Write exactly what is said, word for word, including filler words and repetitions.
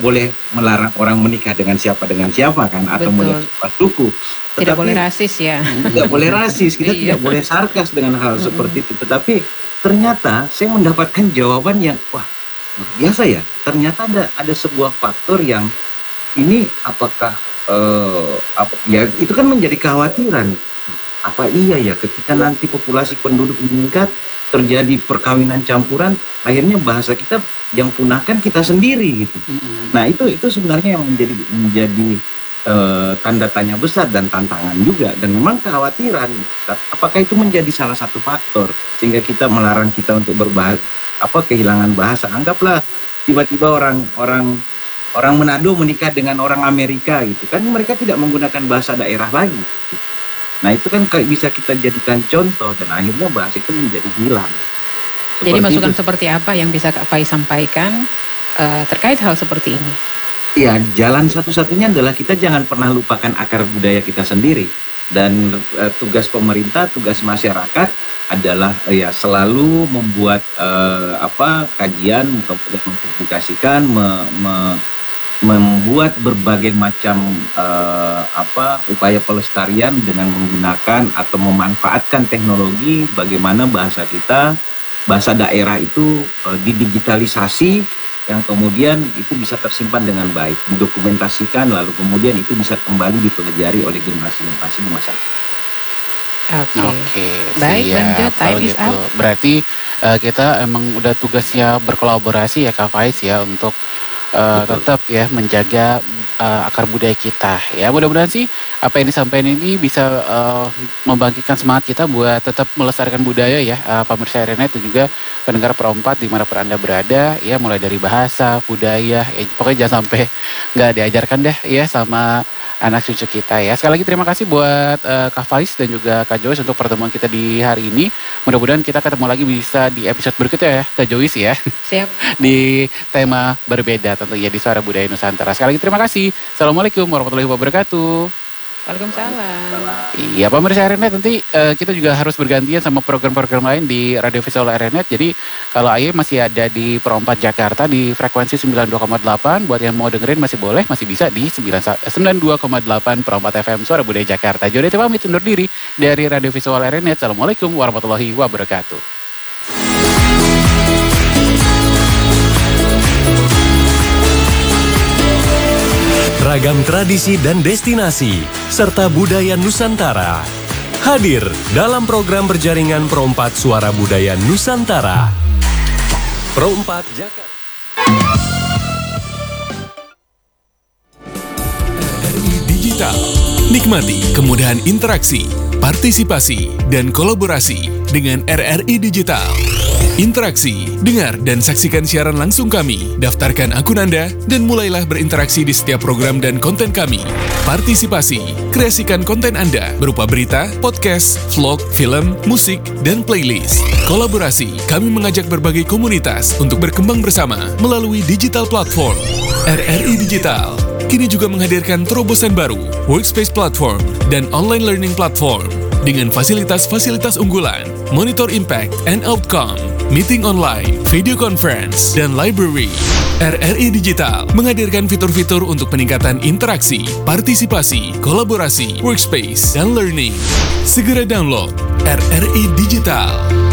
boleh melarang orang menikah dengan siapa dengan siapa kan, atau Betul. menyebut suku. Tidak boleh Tetapi rasis ya. tidak boleh rasis, kita Iya. tidak boleh sarkas dengan hal Mm-mm. seperti itu. Tetapi ternyata saya mendapatkan jawaban yang wah luar biasa ya. Ternyata ada ada sebuah faktor yang ini apakah eh, apa ya, itu kan menjadi kekhawatiran. Apa iya ya ketika nanti populasi penduduk meningkat, terjadi perkawinan campuran, akhirnya bahasa kita yang punahkan kita sendiri gitu. Mm-mm. Nah itu itu sebenarnya yang menjadi menjadi eh, tanda tanya besar dan tantangan juga, dan memang kekhawatiran apakah itu menjadi salah satu faktor sehingga kita melarang kita untuk berbahasa apa kehilangan bahasa. Anggaplah tiba-tiba orang orang orang Manado menikah dengan orang Amerika gitu kan, mereka tidak menggunakan bahasa daerah lagi. Nah itu kan kayak bisa kita jadikan contoh dan akhirnya bahasa itu menjadi hilang. Jadi Seperti masukan itu. seperti apa yang bisa Kak Faiz sampaikan eh, terkait hal seperti ini? Ya, jalan satu-satunya adalah kita jangan pernah lupakan akar budaya kita sendiri. Dan eh, tugas pemerintah, tugas masyarakat adalah eh, ya selalu membuat eh, apa kajian, kemudian mempublikasikan, me- me- membuat berbagai macam eh, apa upaya pelestarian dengan menggunakan atau memanfaatkan teknologi, bagaimana bahasa kita, bahasa daerah itu eh, didigitalisasi, yang kemudian itu bisa tersimpan dengan baik, didokumentasikan, lalu kemudian itu bisa kembali dipelajari oleh generasi-generasi di masa depan. Oke. Oke, Baik, siap. lanjut. Kalau Time is gitu. up. Berarti eh, kita emang udah tugasnya berkolaborasi ya Kak Faiz ya untuk eh, Betul. tetap ya menjaga eh, akar budaya kita. Ya mudah-mudahan sih apa yang disampaikan ini bisa eh, membangkitkan semangat kita buat tetap melestarikan budaya ya, eh, pemirsa R N Net dan juga pendengar perempat dimanapun Anda berada ya, mulai dari bahasa, budaya, ya, pokoknya jangan sampai nggak diajarkan deh ya sama anak cucu kita ya. Sekali lagi terima kasih buat uh, Kak Faiz dan juga Kak Joyce untuk pertemuan kita di hari ini. Mudah-mudahan kita ketemu lagi bisa di episode berikutnya ya Kak Joyce ya. Siap. Di tema berbeda tentunya di Suara Budaya Nusantara. Sekali lagi terima kasih. Assalamualaikum warahmatullahi wabarakatuh. Waalaikumsalam. Iya pemirsa R N Net, nanti uh, kita juga harus bergantian sama program-program lain di Radio Visual R N Net. Jadi kalau Aye masih ada di Perempat Jakarta di frekuensi sembilan puluh dua koma delapan, buat yang mau dengerin masih boleh, masih bisa di sembilan puluh dua koma delapan Perempat F M Suara Budaya Jakarta. Jadi pamit undur diri dari Radio Visual R N Net. Assalamualaikum warahmatullahi wabarakatuh. Ragam tradisi dan destinasi, serta budaya Nusantara. Hadir dalam program berjaringan Perempat Suara Budaya Nusantara. Perempat Jakarta. R R I Digital. Nikmati kemudahan interaksi, partisipasi, dan kolaborasi dengan R R I Digital. Interaksi, dengar dan saksikan siaran langsung kami, daftarkan akun Anda, dan mulailah berinteraksi di setiap program dan konten kami. Partisipasi, kreasikan konten Anda berupa berita, podcast, vlog, film, musik, dan playlist. Kolaborasi, kami mengajak berbagai komunitas untuk berkembang bersama melalui digital platform. R R I Digital kini juga menghadirkan terobosan baru, workspace platform, dan online learning platform dengan fasilitas-fasilitas unggulan, monitor impact and outcome, meeting online, video conference, dan library. R R I Digital menghadirkan fitur-fitur untuk peningkatan interaksi, partisipasi, kolaborasi, workspace, dan learning. Segera download R R I Digital.